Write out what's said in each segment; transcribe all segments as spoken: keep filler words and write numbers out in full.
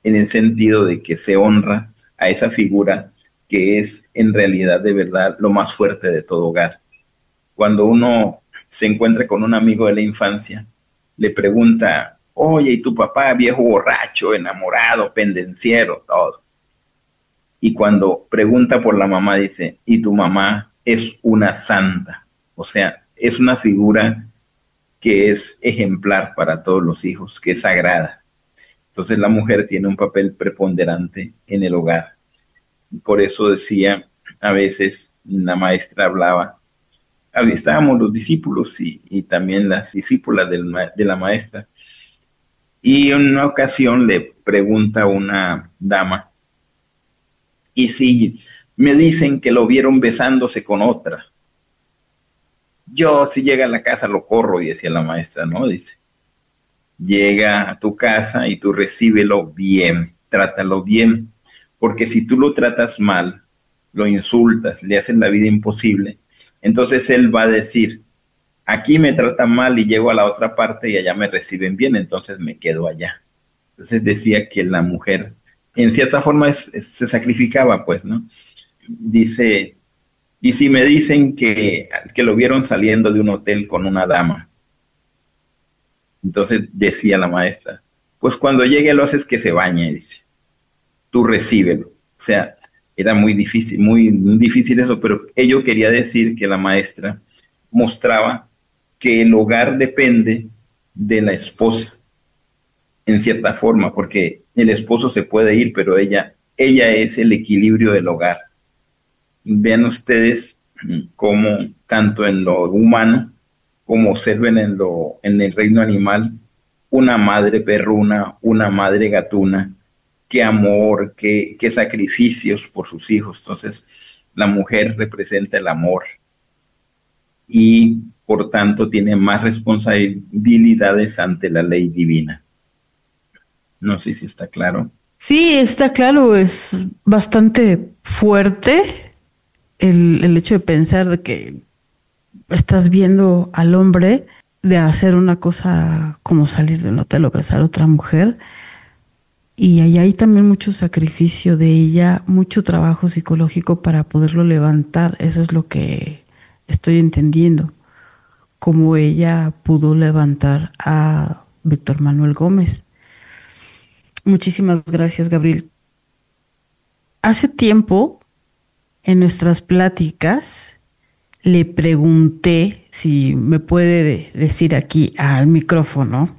en el sentido de que se honra a esa figura que es en realidad de verdad lo más fuerte de todo hogar. Cuando uno se encuentra con un amigo de la infancia, le pregunta, oye, ¿y tu papá, viejo borracho, enamorado, pendenciero, todo? Y cuando pregunta por la mamá, dice, y tu mamá es una santa. O sea, es una figura que es ejemplar para todos los hijos, que es sagrada. Entonces la mujer tiene un papel preponderante en el hogar. Por eso decía, a veces la maestra hablaba, estábamos los discípulos y, y también las discípulas del, de la maestra. Y en una ocasión le pregunta a una dama, y si me dicen que lo vieron besándose con otra, yo si llega a la casa lo corro, y decía la maestra, ¿no? Dice, llega a tu casa y tú recíbelo bien, trátalo bien, porque si tú lo tratas mal, lo insultas, le haces la vida imposible, entonces él va a decir, aquí me tratan mal y llego a la otra parte y allá me reciben bien, entonces me quedo allá. Entonces decía que la mujer, en cierta forma, es, es, se sacrificaba, pues, ¿no? Dice, y si me dicen que, que lo vieron saliendo de un hotel con una dama, entonces decía la maestra, pues cuando llegue lo haces que se bañe, dice, tú recíbelo. O sea, era muy difícil, muy, muy difícil eso, pero ello quería decir que la maestra mostraba que el hogar depende de la esposa, en cierta forma, porque el esposo se puede ir, pero ella, ella es el equilibrio del hogar. Vean ustedes cómo tanto en lo humano como observen en, lo, en el reino animal, una madre perruna, una madre gatuna, qué amor, qué, qué sacrificios por sus hijos. Entonces, la mujer representa el amor y por tanto tiene más responsabilidades ante la ley divina. No sé si está claro. Sí, está claro, es bastante fuerte el, el hecho de pensar de que estás viendo al hombre de hacer una cosa como salir de un hotel o besar a otra mujer. Y ahí hay también mucho sacrificio de ella, mucho trabajo psicológico para poderlo levantar. Eso es lo que estoy entendiendo. Cómo ella pudo levantar a Víctor Manuel Gómez. Muchísimas gracias, Gabriel. Hace tiempo, en nuestras pláticas, le pregunté si me puede decir aquí al micrófono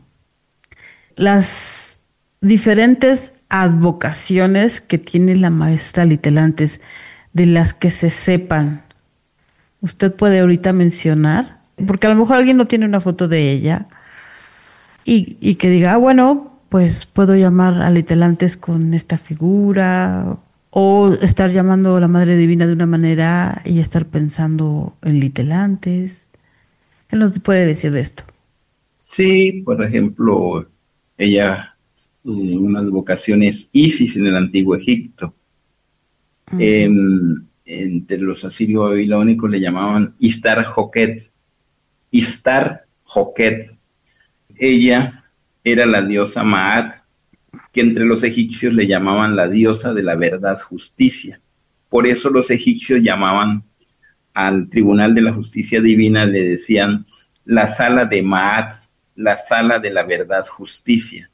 las diferentes advocaciones que tiene la maestra Litelantes, de las que se sepan. Usted puede ahorita mencionar, porque a lo mejor alguien no tiene una foto de ella y, y que diga, ah, bueno, pues puedo llamar a Litelantes con esta figura, o estar llamando a la Madre Divina de una manera y estar pensando en Litelantes. ¿Qué nos puede decir de esto? Sí, por ejemplo, ella, eh, unas vocaciones Isis en el antiguo Egipto. Uh-huh. En, entre los asirios babilónicos le llamaban Istar Joquet. Istar Joquet. Ella era la diosa Maat, que entre los egipcios le llamaban la diosa de la verdad justicia. Por eso los egipcios llamaban al tribunal de la justicia divina, le decían la sala de Maat, la sala de la verdad justicia.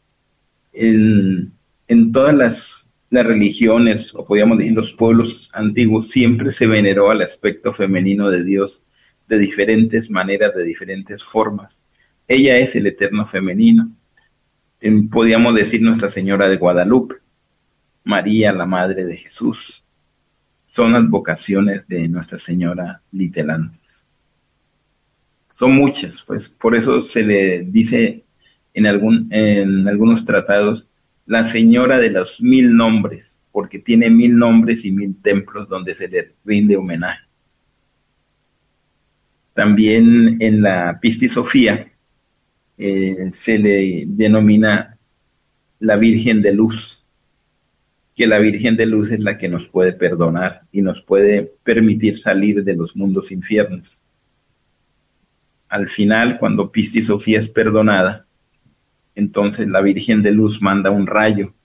En, en todas las, las religiones, o podríamos decir los pueblos antiguos, siempre se veneró al aspecto femenino de Dios de diferentes maneras, de diferentes formas. Ella es el eterno femenino. En, podríamos decir Nuestra Señora de Guadalupe, María, la Madre de Jesús. Son las vocaciones de Nuestra Señora Litelantes. Son muchas, pues por eso se le dice en, algún, en algunos tratados la Señora de los mil nombres, porque tiene mil nombres y mil templos donde se le rinde homenaje. También en la Pistisofía eh, se le denomina la Virgen de Luz, que la Virgen de Luz es la que nos puede perdonar y nos puede permitir salir de los mundos infiernos. Al final, cuando Pistisofía es perdonada, entonces la Virgen de Luz manda un rayo